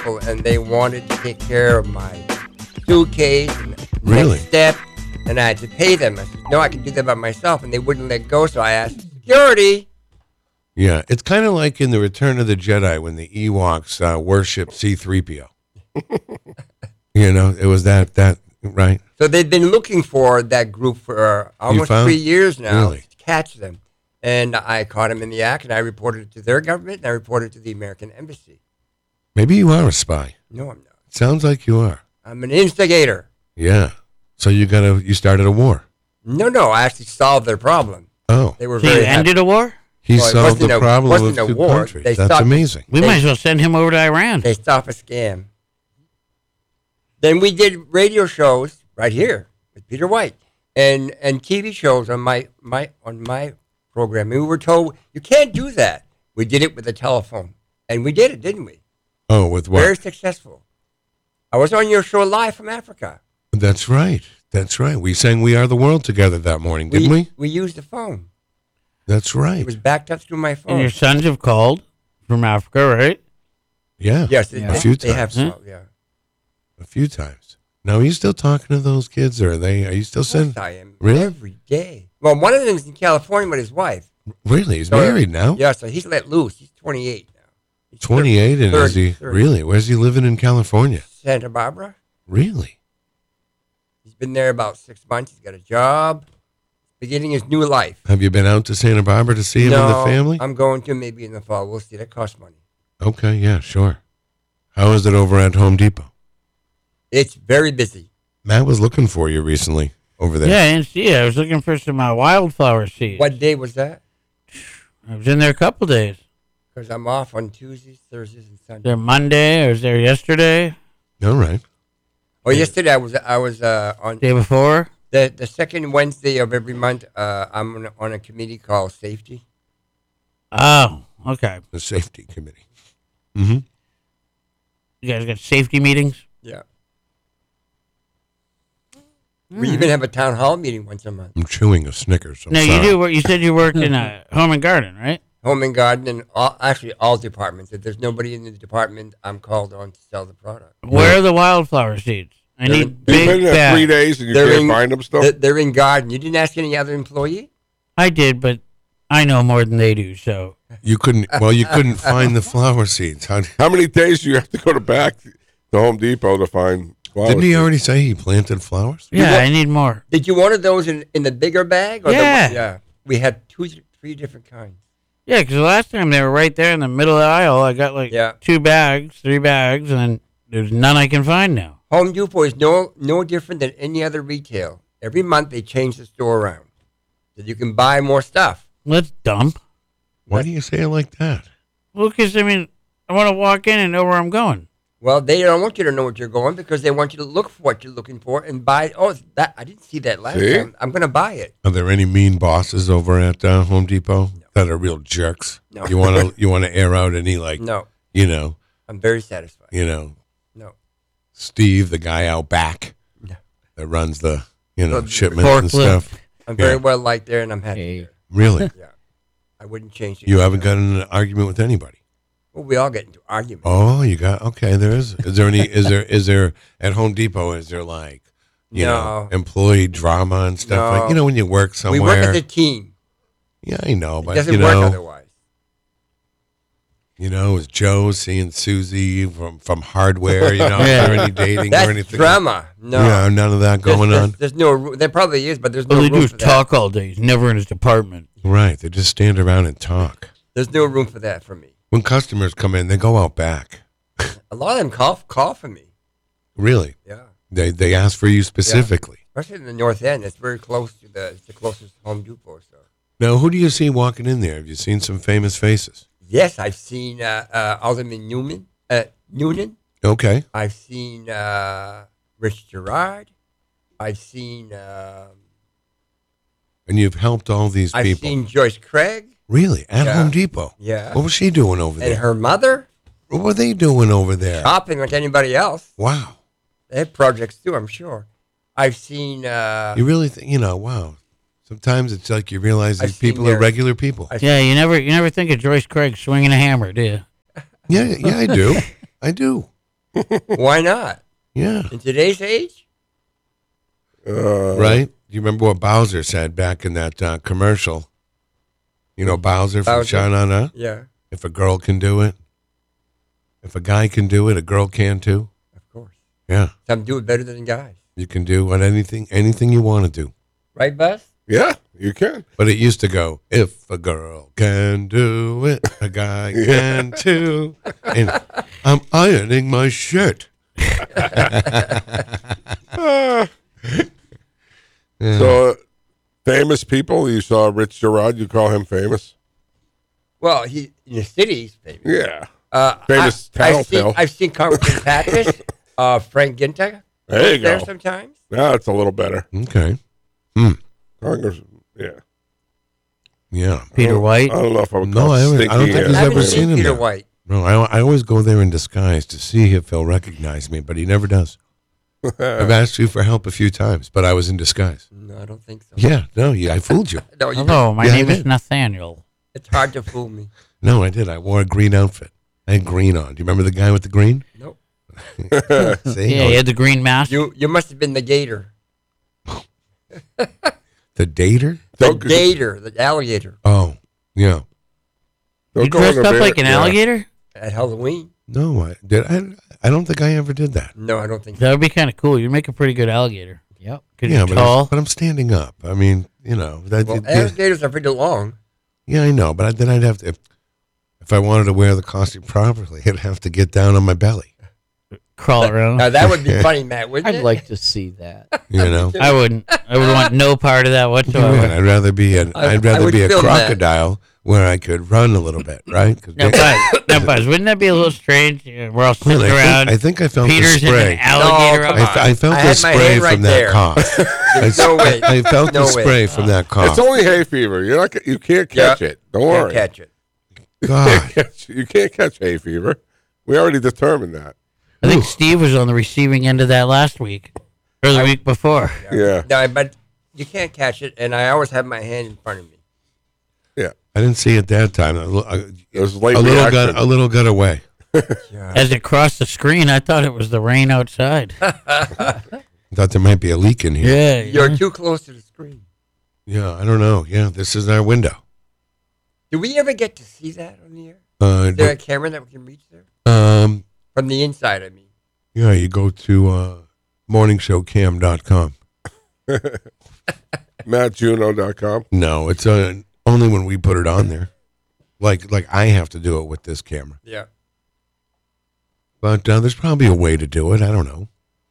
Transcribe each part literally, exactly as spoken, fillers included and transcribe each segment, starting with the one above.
people, and they wanted to take care of my suitcase and Really? next step, and I had to pay them. I said, no, I can do that by myself, and they wouldn't let go, so I asked security. Yeah, it's kind of like in the Return of the Jedi when the Ewoks uh, worship C three P O. You know, it was that that right. So they've been looking for that group for uh, almost found- three years now Really? to catch them. And I caught them in the act, and I reported it to their government, and I reported it to the American Embassy. Maybe you are a spy. No, I'm not. Sounds like you are. I'm an instigator. Yeah. So you got to you started a war. No, no, I actually solved their problem. Oh, They were So very you happy. ended a war? he Well, it solved wasn't the a- problem wasn't of a two war. countries. They That's stopped- amazing. We might as well send him over to Iran. They stopped a scam. Then we did radio shows right here with Peter White, and and T V shows on my my on my program. And we were told you can't do that. We did it with the telephone, and we did it, didn't we? Oh, with what? Very successful. I was on your show live from Africa. That's right. That's right. We sang "We Are the World" together that morning, didn't we? We used the phone. That's right. It was backed up through my And phone. your sons have called from Africa, right? Yeah. Yes, they, a they, few they have times. so, yeah. A few times. Now, are you still talking to those kids, or are they? Are you still Of course sending? I am. Really? Every day. Well, one of them is in California with his wife. Really? He's So, married now. Yeah, so he's let loose. He's twenty-eight now. He's Twenty-eight, and is thirty, he thirty. really? Where's he living in California? Santa Barbara. Really? He's been there about six months. He's got a job. Beginning his new life. Have you been out to Santa Barbara to see him no, and the family? I'm going to maybe in the fall. We'll see. That costs money. Okay, yeah, sure. How is it over at Home Depot? It's very busy. Matt was looking for you recently over there. Yeah, I didn't see it. I was looking for some uh, wildflower seeds. What day was that? I was in there a couple days. Because I'm off on Tuesdays, Thursdays, and Was Sundays. there Monday? I was there yesterday, All right. Oh, yesterday I was I was uh, on day before. the the second Wednesday of every month. Uh, I'm on a, on a committee called Safety. Oh, okay. The safety committee. Mm-hmm. You guys got safety meetings? Yeah. We even have a town hall meeting once a month. I'm chewing a Snickers. I'm No, you sorry. do. work- You said you worked in a home and garden, right? Home and garden, and all, actually all departments. If there's nobody in the department, I'm called on to sell the product. Where are the wildflower seeds? I They're- need You've big been there bags. three days and you They're can't in- find them still? They're, they're in garden. You didn't ask any other employee? I did, but I know more than they do. So You couldn't. Well, you couldn't find the flower seeds. How, How many days do you have to go to back to Home Depot to find flowers? didn't he already say he planted flowers? yeah, want- I need more. Did you want those in, in the bigger bag? Or Yeah. The, yeah. We had two, three different kinds. Yeah, because the last time they were right there in the middle of the aisle. I got like Yeah. two bags, three bags, and then there's none I can find now. Home Depot is no no different than any other retail. Every month they change the store around so you can buy more stuff. Let's dump. Why do you say it like that? Well, because I mean, I want to walk in and know where I'm going. Well, they don't want you to know what you're going because they want you to look for what you're looking for and buy. Oh, that I didn't see that last See? time. I'm going to buy it. Are there any mean bosses over at uh, Home Depot that are real jerks? No. You want to you want to air out any like No, you know I'm very satisfied. you know No, Steve, the guy out back No. that runs the you know The shipments and forklift. stuff. I'm very Yeah. well liked there, and I'm happy. Hey. there. Really, Yeah, I wouldn't change it. you haven't gotten in an argument with anybody. Well, we all get into arguments. Oh, you got okay. There is. Is there any? Is there? Is there at Home Depot? Is there like you know No. employee drama and stuff No. like you know when you work we somewhere? work as a team. yeah, I know, It but doesn't you work know, otherwise. you know, is Joe seeing Susie from from Hardware? You know, is Yeah. there any dating That's or anything? drama. No, Yeah, none of that There's- going there's, on. There's no. ru- There probably is, but there's no All they room do is for that. talk all day. He's never in his department. Right, they just stand around and talk. There's no room for that for me. When customers come in, they go out back. A lot of them call call for me. Really, Yeah, they they ask for you specifically. especially in the North End. It's very close to the it's the closest Home Depot. So Now, who do you see walking in there? Have you seen some famous faces? yes, I've seen uh, uh, Alderman Newman, uh, Noonan. Okay, I've seen uh, Rich Gerard. I've seen um, and you've helped all these I've people. seen Joyce Craig. Really, at Yeah. Home Depot. Yeah, What was she doing over and there? her mother What were they doing over there? shopping like anybody else. Wow, They have projects too, I'm sure. I've seen. Uh, you really think you know? Wow. Sometimes it's like you realize I've these people seen are their- regular people. I've Yeah, you never you never think of Joyce Craig swinging a hammer, do you? Yeah, yeah, I do. I do. Why not? Yeah. In today's age? Uh, Right? You remember what Bowser said back in that uh, commercial? You know, Bowser from Bowser? Sha Na Na? Yeah, If a girl can do it, if a guy can do it, a girl can too. of course. Yeah. Some do it better than guys. You can do what anything anything you want to do. Right, Buzz? Yeah, you can. But it used to go, if a girl can do it, a guy can too. And I'm ironing my shirt. Uh, So, uh, famous people. You saw Rich Gerard. You call him famous? Well, he in the cities, baby. Yeah. Uh, Famous I, I've seen, tattletale. I've seen Congressman Patras, uh, Frank Ginta. There you there go. sometimes. Now it's a little better. Okay. Congress. Yeah. Yeah. Peter White. I don't know if I would No, call I it haven't- I stinky. don't think uh, he's I ever haven't seen him Peter there. White. No, I, I always go there in disguise to see if he'll recognize me, but he never does. I've asked you for help a few times, but I was in disguise. No, I don't think so. Yeah, no, yeah, I fooled you. No, you Hello, my Yeah, I name is did. Nathaniel. It's hard to fool me. No, I did. I wore a green outfit. I had green on. Do you remember the guy with the green? Nope. See? Yeah, he had the green mask. You you must have been the gator. The dater? The Don't- gator, the alligator Oh, yeah. don't You go dressed in a up van- like an yeah. alligator? at Halloween. No, I did. I, I don't think I ever did that. No, I don't think so. That would be kind of cool. You'd make a pretty good alligator. Yep. Because Yeah, you're but, I'm, tall. but I'm standing up. I mean, you know. That, Well, it- yeah, alligators are pretty long. yeah, I know, but I, then I'd have to. If, if I wanted to wear the costume properly, I'd have to get down on my belly. Crawl around. Now that would be funny, Matt, wouldn't I'd it? like to see that. You know. I wouldn't. I would want no part of that What do you whatsoever. mean? I'd rather be an. I- I'd I rather would be a film that. crocodile where I could run a little bit, right? 'Cause Now, they- Buzz, now, Buzz, wouldn't that be a little strange? You know, we're all sitting Well, I, around. think, I think I felt Peter's the in spray. an alligator. No, up- come I, I felt I the had my spray hand right from that there. cough. I, There's no way. I felt No the way. spray from that cough. It's only hay fever. You're not. You can't catch Yeah. it. Don't Can't worry. catch it. God. Catch- You can't catch hay fever. We already determined that. I think Steve was on the receiving end of that last week or the week before. Yeah. No, but you can't catch it, and I always have my hand in front of me. Yeah. I didn't see it that time. A, li- a- It was late a little reaction. got a little got away. As it crossed the screen, I thought it was the rain outside. I thought there might be a leak in here. Yeah. You're too close to the screen. Yeah, I don't know. Yeah, this is our window. Do we ever get to see that on the air? Uh, Is there a camera that we can reach there? um, From the inside, I mean. yeah, you go to uh, morning show cam dot com. Matt Juno dot com. No, it's uh, only when we put it on there. Like like I have to do it with this camera. Yeah. But uh, there's probably a way to do it. I don't know.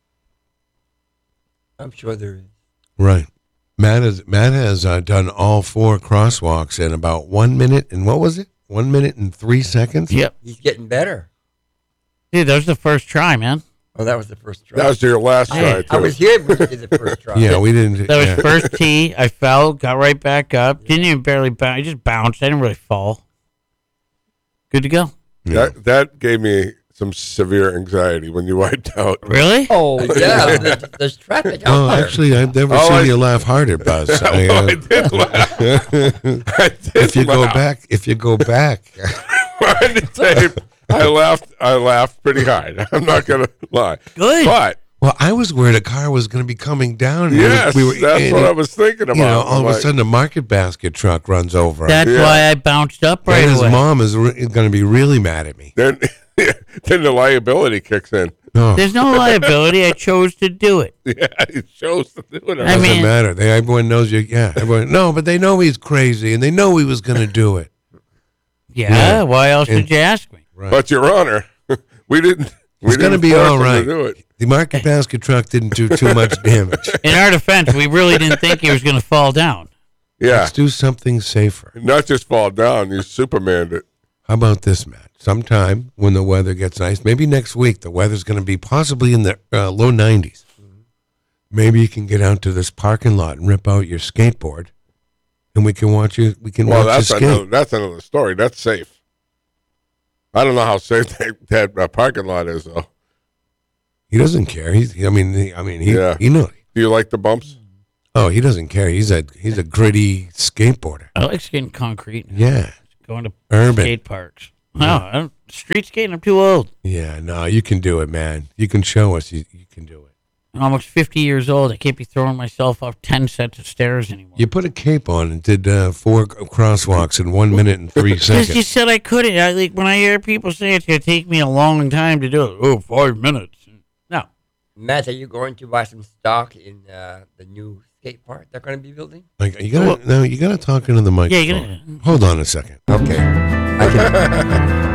I'm sure there is. Right. Matt has Matt has uh, done all four crosswalks in about one minute and what was it? One minute and three seconds. Yep. He's getting better. Dude, that was the first try, man. Oh, that was the first try. That was your last try, Hey, too. I was here when you did the first try. Yeah, we didn't. That was yeah. first tee. I fell, got right back up. Didn't even barely bounce. I just bounced. I didn't really fall. Good to go. Yeah. That, that gave me some severe anxiety when you wiped out. Really? Oh, Yeah, there's, there's traffic out Oh, there. actually, I've never Oh, seen I- you laugh harder, Buzz. I, Oh, uh, I did laugh. I did if you go laugh. back, if you go back, Find the tape. I laughed. I laughed pretty hard. I'm not gonna lie. Good. But well, I was worried a car was going to be coming down. and yes, we were, that's and what it- I was thinking about. You know, all I'm of a like, sudden, a market basket truck runs over. him. That's Yeah. why I bounced up right and his away. mom is re- going to be really mad at me. then, then the liability kicks in. No, There's no liability. I chose to do it. Yeah, he chose to do it. I doesn't mean- matter. They everyone knows you. Yeah, everyone. No, but they know he's crazy, and they know he was going to do it. Yeah. Yeah. Why else And- did you ask me? Right. But Your Honor, we didn't. We It's going to didn't be force all him right. To do it. The market basket truck didn't do too much damage. In our defense, we really didn't think he was going to fall down. Yeah, Let's do something safer. not just fall down. You Supermaned it. How about this, Matt? Sometime when the weather gets nice, maybe next week, the weather's going to be possibly in the uh, low nineties. Maybe you can get out to this parking lot and rip out your skateboard, and we can watch you. We can Well, watch that's you skate. another, that's another story. That's safe. I don't know how safe that, that uh, parking lot is, though. He doesn't care. He's. I mean. He, I mean. He. Yeah. He know. Do you like the bumps? Oh, he doesn't care. He's a. He's a gritty skateboarder. I like skating concrete. Yeah. Going to Urban. skate parks. No, I'm street skating. I'm too old. Yeah, no, you can do it, man. You can show us. You, you can do it. I'm almost fifty years old. I can't be throwing myself off ten sets of stairs anymore. You put a cape on and did uh, four crosswalks in one minute and three Because you seconds. said I couldn't. I, like, when I hear people say it's going to take me a long time to do it, oh, five minutes. No. Matt, are you going to buy some stock in uh, the new skate park they're going to be building? Like you gotta, no, you gotta talk into the Yeah, microphone. you gotta- Hold on a second. Okay. I can,